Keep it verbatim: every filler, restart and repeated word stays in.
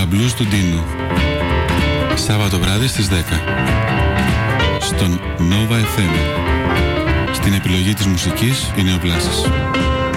blues του Ντίνου. Σάββατο βράδυ στις δέκα στον Nova εφ εμ. Στην επιλογή της μουσικής είναι ο Βλάσης.